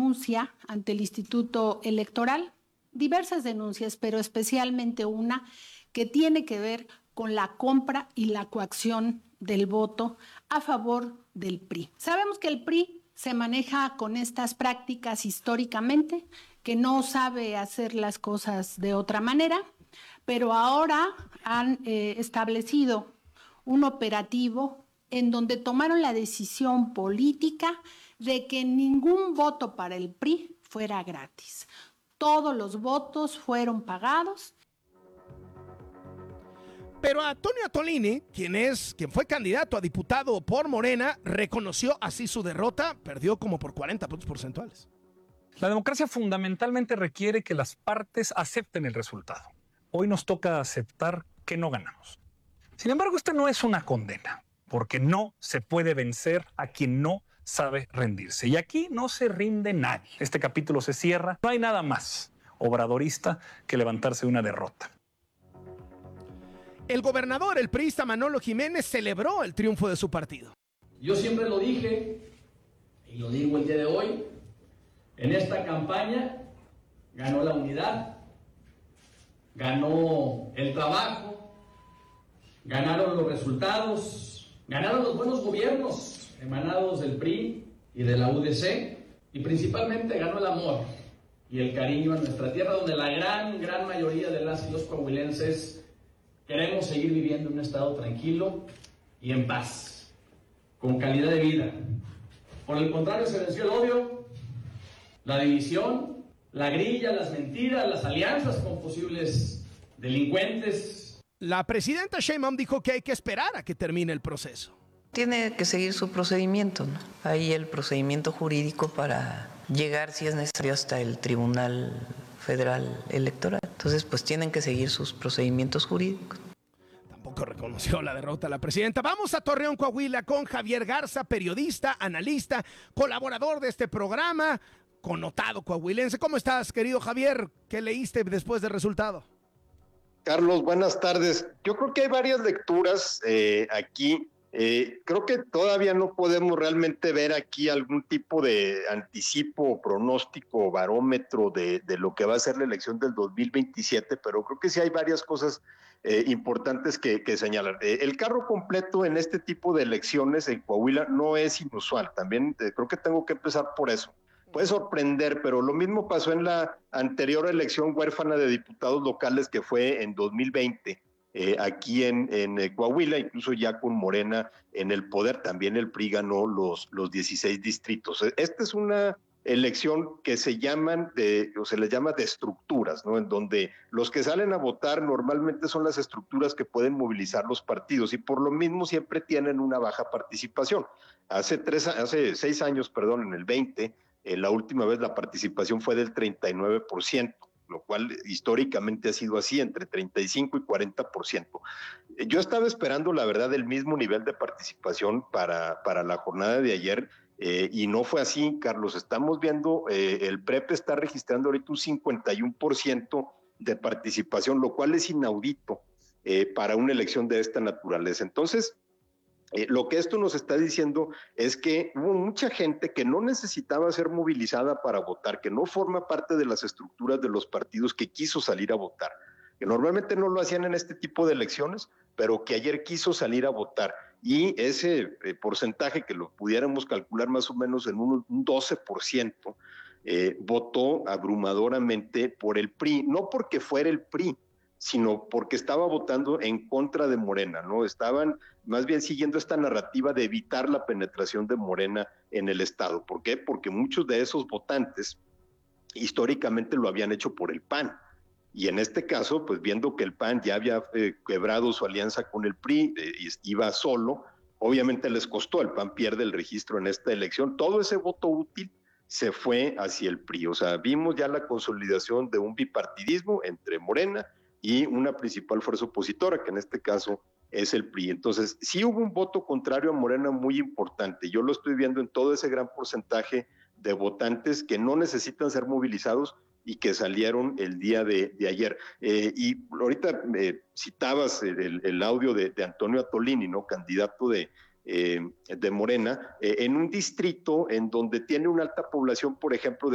denuncia ante el Instituto Electoral, diversas denuncias, pero especialmente una que tiene que ver con la compra y la coacción del voto a favor del PRI. Sabemos que el PRI se maneja con estas prácticas históricamente, que no sabe hacer las cosas de otra manera, pero ahora han establecido un operativo en donde tomaron la decisión política de que ningún voto para el PRI fuera gratis. Todos los votos fueron pagados. Pero Antonio Atolini, quien fue candidato a diputado por Morena, reconoció así su derrota, perdió como por 40 puntos porcentuales. La democracia fundamentalmente requiere que las partes acepten el resultado. Hoy nos toca aceptar que no ganamos. Sin embargo, esta no es una condena, porque no se puede vencer a quien no sabe rendirse. Y aquí no se rinde nadie. Este capítulo se cierra. No hay nada más obradorista que levantarse de una derrota. El gobernador, el priista Manolo Jiménez, celebró el triunfo de su partido. Yo siempre lo dije, y lo digo el día de hoy, en esta campaña ganó la unidad, ganó el trabajo, ganaron los resultados, ganaron los buenos gobiernos emanados del PRI y de la UDC, y principalmente ganó el amor y el cariño a nuestra tierra, donde la gran mayoría de las y los coahuilenses queremos seguir viviendo en un estado tranquilo y en paz, con calidad de vida. Por el contrario, se venció el odio, la división, la grilla, las mentiras, las alianzas con posibles delincuentes. La presidenta Sheinbaum dijo que hay que esperar a que termine el proceso. Tiene que seguir su procedimiento, ¿no? Hay el procedimiento jurídico para llegar, si es necesario, hasta el Tribunal Federal Electoral. Entonces, pues tienen que seguir sus procedimientos jurídicos. Tampoco reconoció la derrota la presidenta. Vamos a Torreón, Coahuila, con Javier Garza, periodista, analista, colaborador de este programa, connotado coahuilense. ¿Cómo estás, querido Javier? ¿Qué leíste después del resultado? Carlos, buenas tardes. Yo creo que hay varias lecturas aquí. Creo que todavía no podemos realmente ver aquí algún tipo de anticipo, pronóstico, barómetro de lo que va a ser la elección del 2027, pero creo que sí hay varias cosas importantes que señalar. El carro completo en este tipo de elecciones en Coahuila no es inusual. También creo que tengo que empezar por eso. Puede sorprender, pero lo mismo pasó en la anterior elección huérfana de diputados locales que fue en 2020. Aquí en Coahuila, incluso ya con Morena en el poder, también el PRI ganó los 16 distritos. Esta es una elección que se les llama de estructuras, ¿no? En donde los que salen a votar normalmente son las estructuras que pueden movilizar los partidos y por lo mismo siempre tienen una baja participación. Hace 6 años, en el 20, la última vez la participación fue del 39%. Lo cual históricamente ha sido así, entre 35 y 40%. Yo estaba esperando, la verdad, el mismo nivel de participación para la jornada de ayer, y no fue así, Carlos. Estamos viendo, el PREP está registrando ahorita un 51% de participación, lo cual es inaudito para una elección de esta naturaleza. Entonces, lo que esto nos está diciendo es que hubo mucha gente que no necesitaba ser movilizada para votar, que no forma parte de las estructuras de los partidos, que quiso salir a votar, que normalmente no lo hacían en este tipo de elecciones, pero que ayer quiso salir a votar. Y ese porcentaje, que lo pudiéramos calcular más o menos en un 12%, votó abrumadoramente por el PRI, no porque fuera el PRI, sino porque estaba votando en contra de Morena, ¿no? Estaban más bien siguiendo esta narrativa de evitar la penetración de Morena en el Estado. ¿Por qué? Porque muchos de esos votantes históricamente lo habían hecho por el PAN. Y en este caso, pues viendo que el PAN ya había quebrado su alianza con el PRI, iba solo, obviamente les costó, el PAN pierde el registro en esta elección, todo ese voto útil se fue hacia el PRI. O sea, vimos ya la consolidación de un bipartidismo entre Morena y una principal fuerza opositora, que en este caso es el PRI. Entonces, sí hubo un voto contrario a Morena muy importante. Yo lo estoy viendo en todo ese gran porcentaje de votantes que no necesitan ser movilizados y que salieron el día de ayer. Y ahorita citabas el audio de Antonio Atolini, ¿no? Candidato de Morena, en un distrito en donde tiene una alta población, por ejemplo,